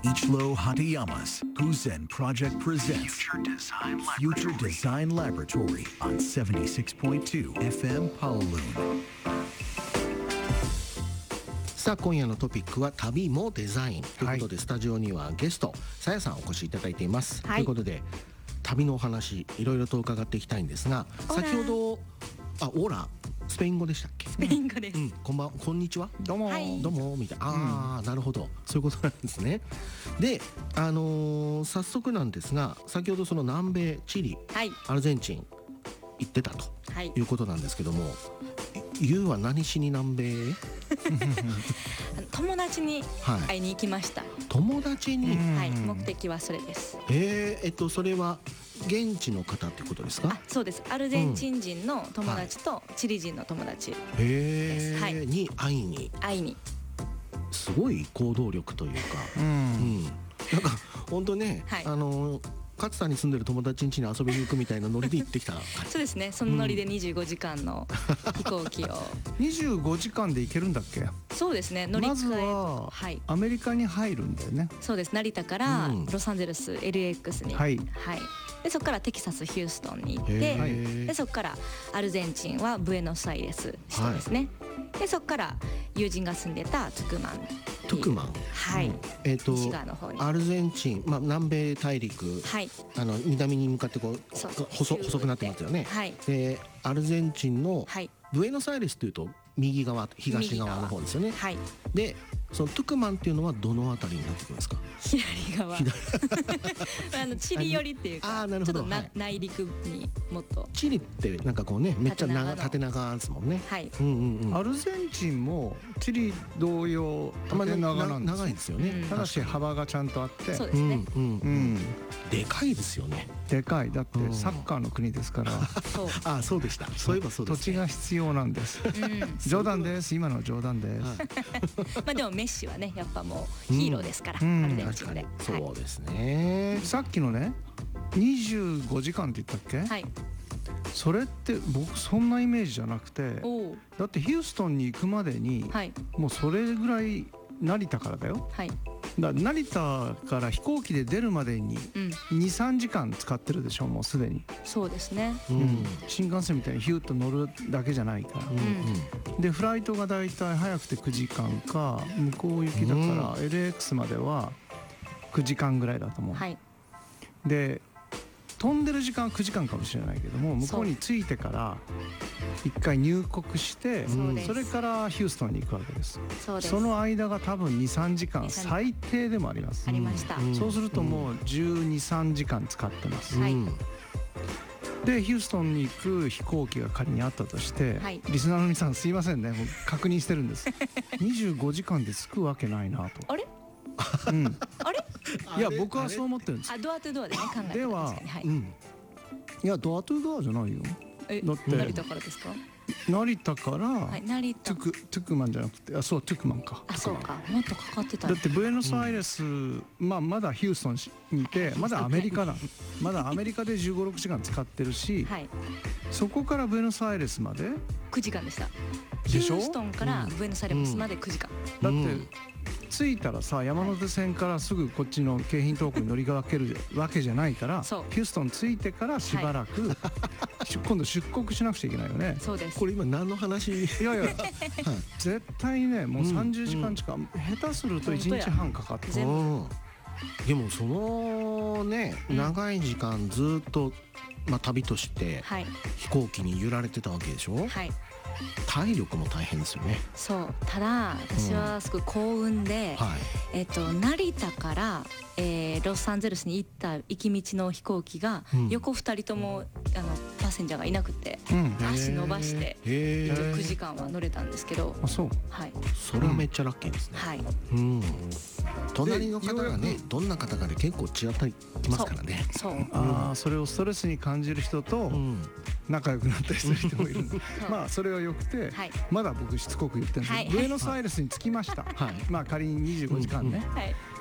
Ichiro Hatayama's Guzen Project presents Future Design Laboratory on 76.2 FM Kowloon. さあ今夜のトピックは旅もデザインということで、スタジオにはゲストさやさんお越しいただいています、ということで旅のお話いろいろと伺っていきたいんですが、先ほどオーラスペイン語でしたっけ？ スペイン語です、 こんにちは、 どうも、 どうもみたいな、なるほど、そういうことなんですね。で、早速なんですが、先ほどその南米チリ、アルゼンチン行ってたということなんですけども、ゆうは何しに南米へ？ 友達に会いに行きました、 友達に、 目的はそれです。 それは現地の方ってことですか？ そうです。アルゼンチン人の友達とチリ人の友達です、 に会いにすごい行動力というか、なんか本当ね、勝田に住んでる友達ん家に遊びに行くみたいなノリで行ってきたそうですね、そのノリで25時間の飛行機を 25時間で行けるんだっけ？ そうですね、乗り換え、 まずはアメリカに入るんだよね。 そうです、成田からロサンゼルス LAX に、でそこからテキサスヒューストンに行って、でそこからアルゼンチンはブエノスアイレス首都ですね、でそこから友人が住んでたトゥクマン、西側の方にアルゼンチン、南米大陸、南に向かってこう細くなってますよね、でアルゼンチンのブエノスアイレスというと右側、東側の方ですよね、でそのトゥクマンっていうのはどのあたりになってくるんですか？ 左側チリ寄りっていうか、ちょっと内陸にもっと。 チリってなんかこうね、めっちゃ縦長ですもんね。 アルゼンチンもチリ同様縦長なんですよ。 長いですよね。 ただし幅がちゃんとあって、 そうですね、 でかいですよね。 でかい、だってサッカーの国ですから。 そうでした、そういえばそうです。 土地が必要なんです。冗談です、今の冗談です。 でもメッシはね、やっぱもうヒーローですから、アルゼンチンで。 そうですね。 さっきのね25時間って言ったっけ？それって僕そんなイメージじゃなくて、だってヒューストンに行くまでにもうそれぐらい、成田からだよ、だ成田から飛行機で出るまでに 2,3 時間使ってるでしょ、もうすでに。 そうですね、 新幹線みたいにヒューッと乗るだけじゃないから、でフライトがだいたい早くて9時間か、向こう行きだから LAX までは9時間ぐらいだと思う、で飛んでる時間は9時間かもしれないけども、向こうに着いてから一回入国して、それからヒューストンに行くわけです。その間が多分 2,3 時間最低でもあります。そうするともう12、3時間使ってます、でヒューストンに行く飛行機が仮にあったとして、リスナーの皆さんすいませんね、もう確認してるんです25時間で着くわけないなと。 あれいや僕はそう思ってるんです。 ドアトゥドアでね、考えてでは、いやドアトゥドアじゃないよ。だって成田からですか？ 成田から、トゥクマンじゃなくて、トゥクマンか。 そうか、もっとかかってた。 だってブエノスアイレス、まだヒューストンにいて、まだアメリカだまだアメリカで15、6時間使ってるし、そこからブエノスアイレスまで 9時間でした。ヒューストンからブエノスアイレスまで9時間、 だって着いたらさ、山手線からすぐこっちの京浜東北に乗り分けるわけじゃないから、ヒューストン着いてからしばらく、今度出国しなくちゃいけないよね。 そうです。 これ今何の話？ いや絶対ね、もう30時間近く、下手すると1日半かかってる。 でもそのね、長い時間ずっと旅として飛行機に揺られてたわけでしょ。体力も大変ですよね。 そう、ただ私はすごい幸運で、成田からロサンゼルスに行った行き道の飛行機が、横2人ともパッセンジャーがいなくて、足伸ばして9時間は乗れたんですけど。 そう、 それはめっちゃラッキーですね。隣の方がね、どんな方かで結構違ったりきますからね。 それをストレスに感じる人と仲良くなったりする人もいるんでそれはよくて、まだ僕しつこく言ってるんですけど、ブエノスアイレスに着きました。仮に25時間ね、